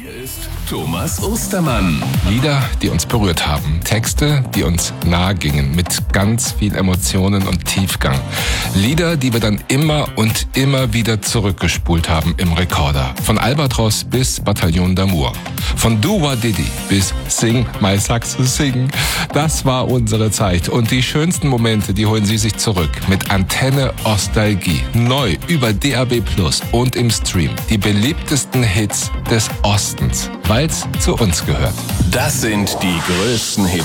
Hier ist Thomas Ostermann. Lieder, die uns berührt haben. Texte, die uns nahe gingen, mit ganz viel Emotionen und Tiefgang. Lieder, die wir dann immer und immer wieder zurückgespult haben im Rekorder. Von Albatros bis Bataillon d'Amour. Von Do Wah Diddy bis Sing My Saxo Sing. Das war unsere Zeit. Und die schönsten Momente, die holen Sie sich zurück. Mit Antenne Ostalgie. Neu über DAB+ und im Stream. Die beliebtesten Hits des Ostens, weil's zu uns gehört. Das sind die größten Hits